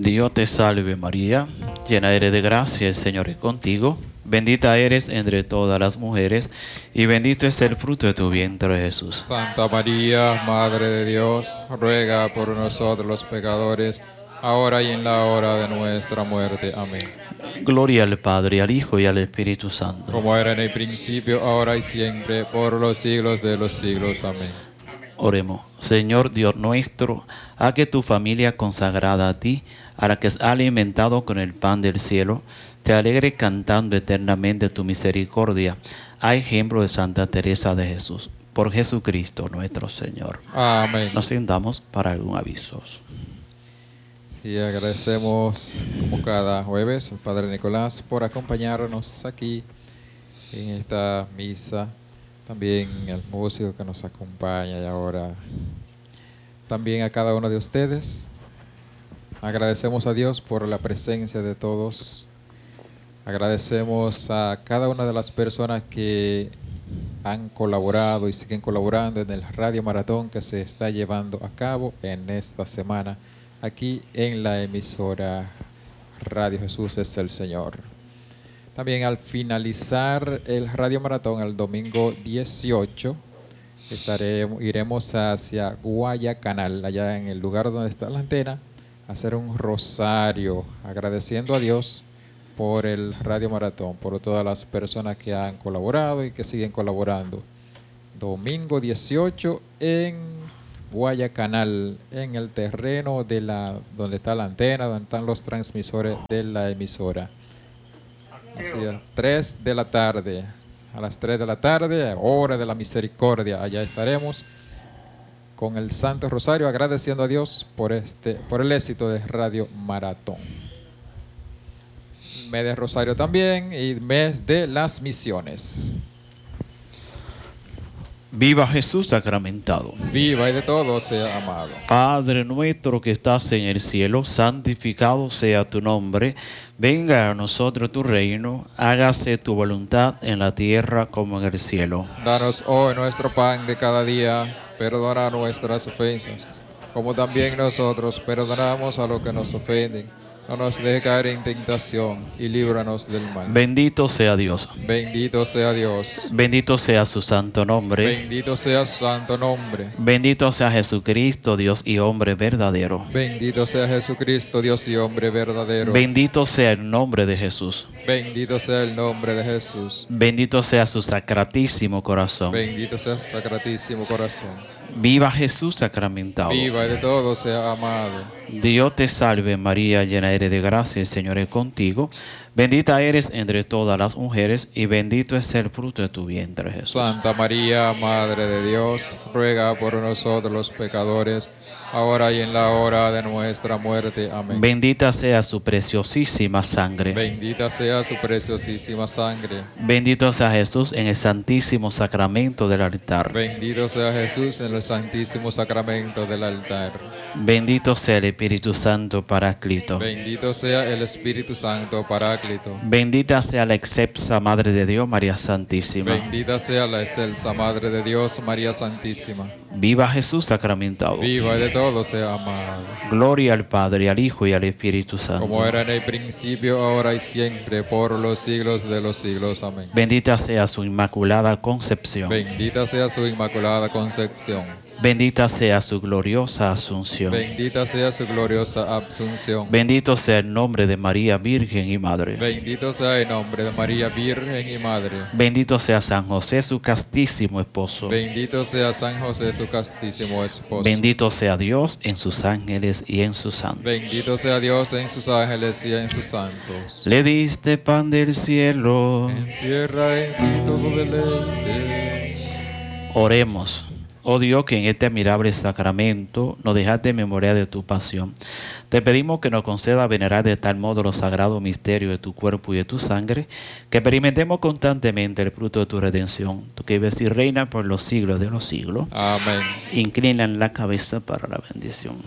Dios te salve María, llena eres de gracia, el Señor es contigo. Bendita eres entre todas las mujeres, y bendito es el fruto de tu vientre, Jesús. Santa María, Madre de Dios, ruega por nosotros los pecadores, ahora y en la hora de nuestra muerte. Amén. Gloria al Padre, al Hijo y al Espíritu Santo. Como era en el principio, ahora y siempre, por los siglos de los siglos. Amén. Oremos. Señor Dios nuestro, a que tu familia consagrada a ti, a la que has alimentado con el pan del cielo, te alegre cantando eternamente tu misericordia, a ejemplo de Santa Teresa de Jesús. Por Jesucristo nuestro Señor. Amén. Nos sentamos para algún aviso. Y agradecemos, como cada jueves, al Padre Nicolás por acompañarnos aquí en esta misa. También al músico que nos acompaña y ahora también a cada uno de ustedes. Agradecemos a Dios por la presencia de todos. Agradecemos a cada una de las personas que han colaborado y siguen colaborando en el Radio Maratón que se está llevando a cabo en esta semana aquí en la emisora Radio Jesús es el Señor. También al finalizar el Radio Maratón, el domingo 18, iremos hacia Guayacanal, allá en el lugar donde está la antena, a hacer un rosario, agradeciendo a Dios por el Radio Maratón, por todas las personas que han colaborado y que siguen colaborando. Domingo 18 en Guayacanal, en el terreno de donde está la antena, donde están los transmisores de la emisora. Así a 3 de la tarde, a las 3 de la tarde, hora de la misericordia, allá estaremos con el Santo Rosario agradeciendo a Dios por el éxito de Radio Maratón. Mes de Rosario también y mes de las misiones. Viva Jesús sacramentado. Viva y de todo sea amado. Padre nuestro que estás en el cielo, santificado sea tu nombre. Venga a nosotros tu reino, hágase tu voluntad en la tierra como en el cielo. Danos hoy nuestro pan de cada día, perdona nuestras ofensas, como también nosotros perdonamos a los que nos ofenden. No nos dejes caer en tentación y líbranos del mal. Bendito sea Dios. Bendito sea Dios. Bendito sea su santo nombre. Bendito sea su santo nombre. Bendito sea Jesucristo, Dios y hombre verdadero. Bendito sea Jesucristo, Dios y hombre verdadero. Bendito sea el nombre de Jesús. Bendito sea el nombre de Jesús. Bendito sea su sacratísimo corazón. Bendito sea su sacratísimo corazón. Viva Jesús sacramentado. Viva y de todo sea amado. Dios te salve María, llena eres de gracia, el Señor es contigo. Bendita eres entre todas las mujeres y bendito es el fruto de tu vientre, Jesús. Santa María, Madre de Dios, ruega por nosotros los pecadores, ahora y en la hora de nuestra muerte. Amén. Bendita sea su preciosísima sangre. Bendita sea su preciosísima sangre. Bendito sea Jesús en el santísimo sacramento del altar. Bendito sea Jesús en el santísimo sacramento del altar. Bendito sea el Espíritu Santo Paráclito. Bendito sea el Espíritu Santo Paráclito. Bendita sea la excelsa Madre de Dios, María Santísima. Bendita sea la excelsa Madre de Dios, María Santísima. Viva Jesús sacramentado. Viva y de todo sea amado. Gloria al Padre, al Hijo y al Espíritu Santo. Como era en el principio, ahora y siempre, por los siglos de los siglos. Amén. Bendita sea su inmaculada concepción. Bendita sea su inmaculada concepción. Bendita sea su gloriosa asunción. Bendita sea su gloriosa asunción. Bendito sea el nombre de María Virgen y Madre. Bendito sea el nombre de María Virgen y Madre. Bendito sea San José, su castísimo esposo. Bendito sea San José, su castísimo esposo. Bendito sea Dios en sus ángeles y en sus santos. Bendito sea Dios en sus ángeles y en sus santos. Le diste pan del cielo. Encierra en sí todo deleite. Oremos. Oh Dios, que en este admirable sacramento nos dejaste en memoria de tu pasión. Te pedimos que nos conceda venerar de tal modo los sagrados misterios de tu cuerpo y de tu sangre, que experimentemos constantemente el fruto de tu redención. Tú que vives y reinas por los siglos de los siglos. Amén. Inclinan la cabeza para la bendición.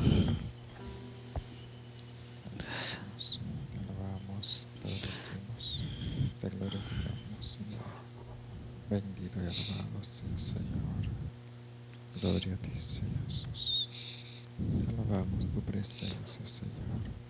Te alabamos, te bendecimos, te glorificamos, Señor. Bendito y alabado sea, Señor. Gloria a ti, Señor Jesús. Te alabamos tu presencia, Señor.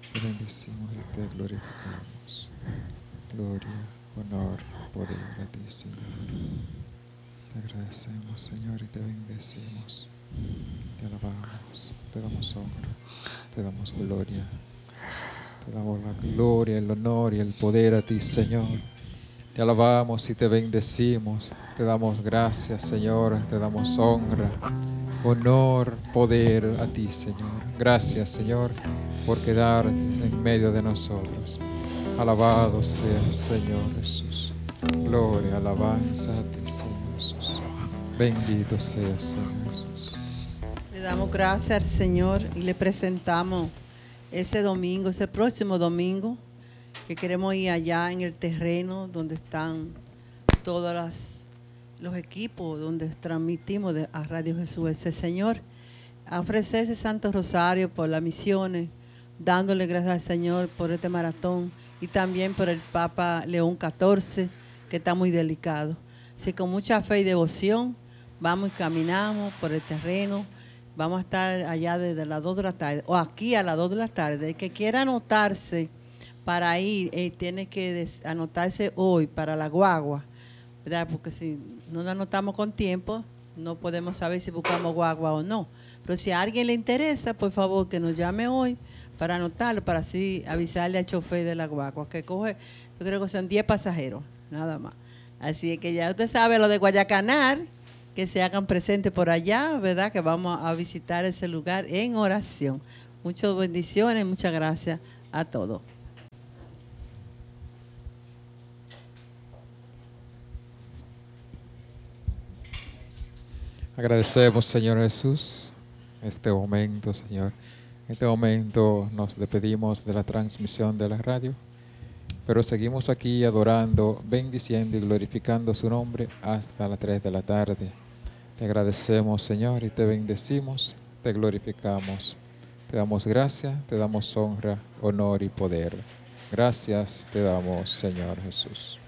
Te bendecimos y te glorificamos. Gloria, honor, poder a ti, Señor. Te agradecemos, Señor, y te bendecimos. Te alabamos, te damos honra, te damos gloria. Te damos la gloria, el honor y el poder a ti, Señor. Te alabamos y te bendecimos. Te damos gracias, Señor. Te damos honra, honor, poder a ti, Señor. Gracias, Señor, por quedar en medio de nosotros. Alabado sea el Señor Jesús. Gloria, alabanza a ti, Señor Jesús. Bendito sea, Señor Jesús. Le damos gracias al Señor y le presentamos ese domingo, ese próximo domingo, que queremos ir allá en el terreno donde están todos los equipos, donde transmitimos a Radio Jesús, ese Señor, a ofrecer ese Santo Rosario por las misiones, dándole gracias al Señor por este maratón y también por el Papa León XIV, que está muy delicado. Así que con mucha fe y devoción vamos y caminamos por el terreno. Vamos a estar allá desde las 2 de la tarde, o aquí a las 2 de la tarde. El que quiera anotarse para ir, tiene que anotarse hoy para la guagua, ¿verdad? Porque si no nos anotamos con tiempo, no podemos saber si buscamos guagua o no. Pero si a alguien le interesa, por favor, que nos llame hoy para anotarlo, para así avisarle al chofer de la guagua, que coge, yo creo que son 10 pasajeros, nada más. Así que ya usted sabe lo de Guayacanar, que se hagan presentes por allá, ¿verdad? Que vamos a visitar ese lugar en oración. Muchas bendiciones, muchas gracias a todos. Agradecemos, Señor Jesús, este momento, Señor. En este momento nos despedimos de la transmisión de la radio, pero seguimos aquí adorando, bendiciendo y glorificando su nombre hasta las 3 de la tarde. Te agradecemos, Señor, y te bendecimos, te glorificamos. Te damos gracias, te damos honra, honor y poder. Gracias te damos, Señor Jesús.